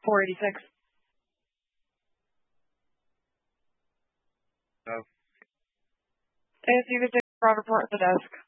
486. No. ASU 56, Broad report at the desk.